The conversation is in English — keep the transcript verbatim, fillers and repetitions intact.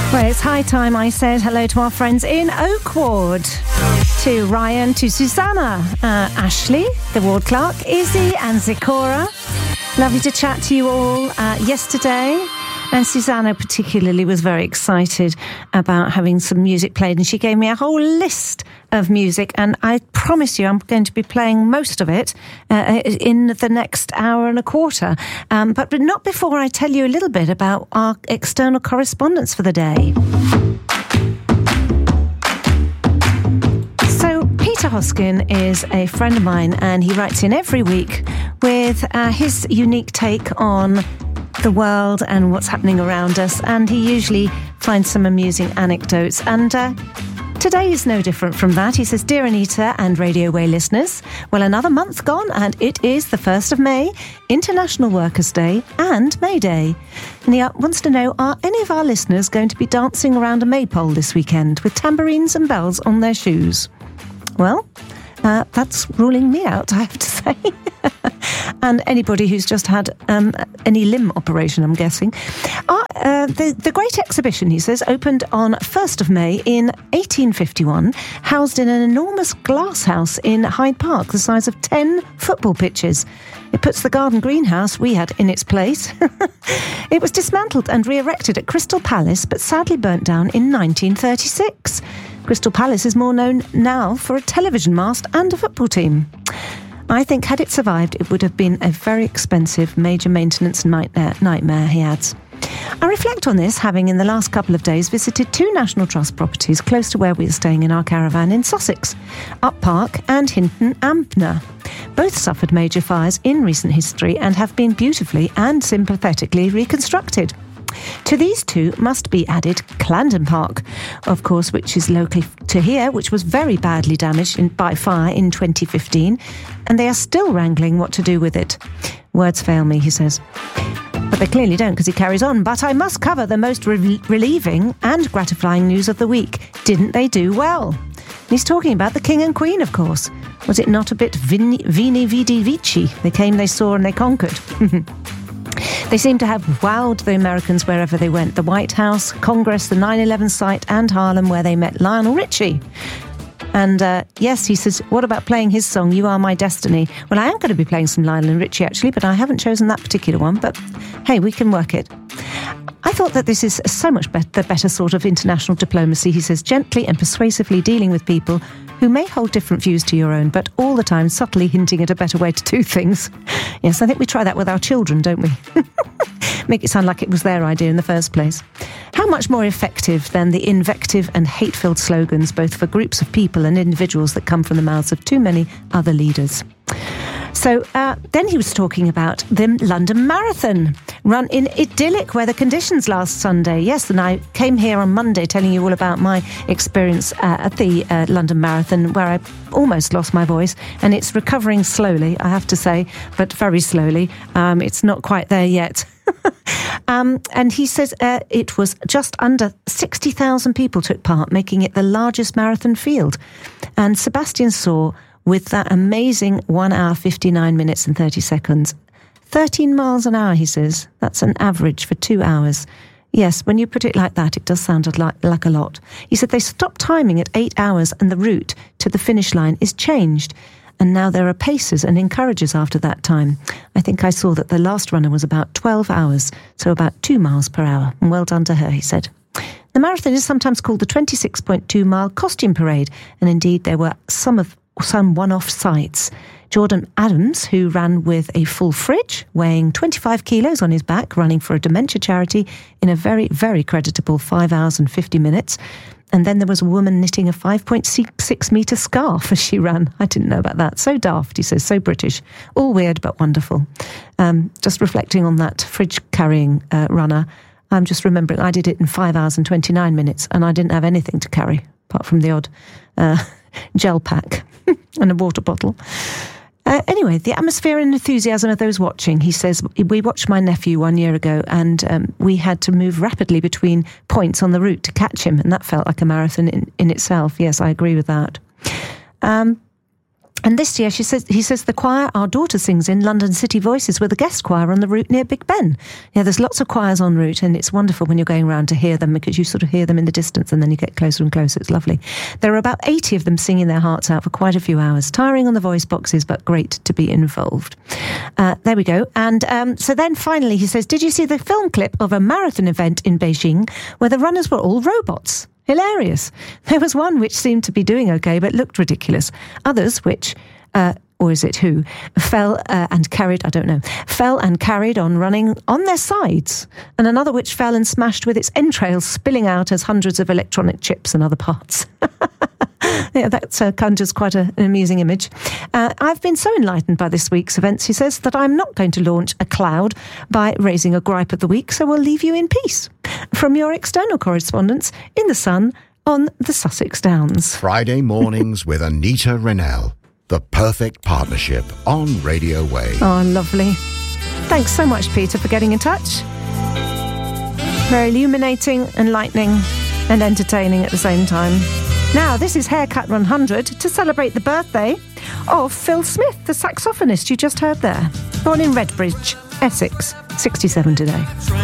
Well, it's high time I said hello to our friends in Oak Ward. To Ryan, to Susanna, uh, Ashley, the ward clerk, Izzy and Zikora. Lovely to chat to you all uh, yesterday. And Susanna particularly was very excited about having some music played, and she gave me a whole list of music, and I promise you I'm going to be playing most of it uh, in the next hour and a quarter. Um, but, but not before I tell you a little bit about our external correspondence for the day. So Peter Hoskin is a friend of mine, and he writes in every week with uh, his unique take on the world and what's happening around us, and he usually finds some amusing anecdotes, and uh, today is no different from that. He says, "Dear Anita and Radio Way listeners, well, another month gone, and it is the first of May, International Workers' Day and May Day." And he wants to know, are any of our listeners going to be dancing around a maypole this weekend with tambourines and bells on their shoes? Well, uh, that's ruling me out, I have to say. And anybody who's just had um, any limb operation, I'm guessing. Uh, uh, the, the Great Exhibition, he says, opened on first of May in eighteen fifty-one, housed in an enormous glass house in Hyde Park, the size of ten football pitches. It puts the garden greenhouse we had in its place. It was dismantled and re-erected at Crystal Palace, but sadly burnt down in nineteen thirty-six. Crystal Palace is more known now for a television mast and a football team. I think had it survived, it would have been a very expensive major maintenance nightmare, nightmare, he adds. I reflect on this, having in the last couple of days visited two National Trust properties close to where we are staying in our caravan in Sussex, Up Park and Hinton Ampner. Both suffered major fires in recent history and have been beautifully and sympathetically reconstructed. To these two must be added Clandon Park, of course, which is local to here, which was very badly damaged in, by fire in twenty fifteen, and they are still wrangling what to do with it. Words fail me, he says. But they clearly don't, because he carries on. But I must cover the most re- relieving and gratifying news of the week. Didn't they do well? And he's talking about the King and Queen, of course. Was it not a bit vini, vini vidi vici? They came, they saw, and they conquered. They seem to have wowed the Americans wherever they went. The White House, Congress, the nine eleven site, and Harlem, where they met Lionel Richie. And uh, yes, he says, what about playing his song, You Are My Destiny? Well, I am going to be playing some Lionel Richie, actually, but I haven't chosen that particular one. But hey, we can work it. I thought that this is so much be- the better sort of international diplomacy, he says, gently and persuasively dealing with people who may hold different views to your own, but all the time subtly hinting at a better way to do things. Yes, I think we try that with our children, don't we? Make it sound like it was their idea in the first place. How much more effective than the invective and hate-filled slogans, both for groups of people and individuals, that come from the mouths of too many other leaders. So uh, then he was talking about the London Marathon, run in idyllic weather conditions last Sunday. Yes, and I came here on Monday telling you all about my experience uh, at the uh, London Marathon, where I almost lost my voice, and it's recovering slowly, I have to say, but very slowly. Um, it's not quite there yet. um, and he says uh, it was just under sixty thousand people took part, making it the largest marathon field. And Sebastian Saw, with that amazing one hour, fifty-nine minutes and thirty seconds. thirteen miles an hour, he says. That's an average for two hours. Yes, when you put it like that, it does sound like, like a lot. He said they stopped timing at eight hours and the route to the finish line is changed. And now there are pacers and encouragers after that time. I think I saw that the last runner was about twelve hours, so about two miles per hour. And well done to her, he said. The marathon is sometimes called the twenty-six point two mile costume parade. And indeed, there were some of some one-off sites. Jordan Adams, who ran with a full fridge, weighing twenty-five kilos on his back, running for a dementia charity in a very, very creditable five hours and fifty minutes. And then there was a woman knitting a five point six metre scarf as she ran. I didn't know about that. So daft, he says, so British. All weird, but wonderful. Um, just reflecting on that fridge-carrying uh, runner, I'm just remembering I did it in five hours and twenty-nine minutes, and I didn't have anything to carry, apart from the odd uh, gel pack and a water bottle. Uh, anyway, the atmosphere and enthusiasm of those watching, he says, we watched my nephew one year ago, and um, we had to move rapidly between points on the route to catch him, and that felt like a marathon in, in itself. Yes, I agree with that. Um, And this year, she says, he says, the choir our daughter sings in, London City Voices, were the guest choir on the route near Big Ben. Yeah, there's lots of choirs en route, and it's wonderful when you're going around to hear them, because you sort of hear them in the distance and then you get closer and closer. It's lovely. There are about eighty of them singing their hearts out for quite a few hours. Tiring on the voice boxes, but great to be involved. Uh, there we go. And um, so then finally, he says, did you see the film clip of a marathon event in Beijing where the runners were all robots? Hilarious. There was one which seemed to be doing okay, but looked ridiculous. Others which, uh, or is it who, fell uh, and carried, I don't know, fell and carried on running on their sides. And another which fell and smashed with its entrails spilling out as hundreds of electronic chips and other parts. Yeah, that uh, conjures quite a, an amusing image. Uh, I've been so enlightened by this week's events, he says, that I'm not going to launch a cloud by raising a gripe of the week, so we'll leave you in peace. From your external correspondence in The Sun on the Sussex Downs. Friday mornings with Anita Rennell. The perfect partnership on Radio Wave. Oh, lovely. Thanks so much, Peter, for getting in touch. Very illuminating, enlightening, and entertaining at the same time. Now, this is Haircut one hundred to celebrate the birthday of Phil Smith, the saxophonist you just heard there. Born in Redbridge, Essex, sixty-seven today.